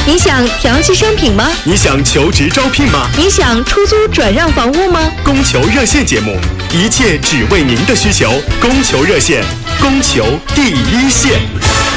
你想调剂商品吗？ 你想求职招聘吗？ 你想出租转让房屋吗？ 供求热线节目，一切只为您的需求。供求热线，供求第一线。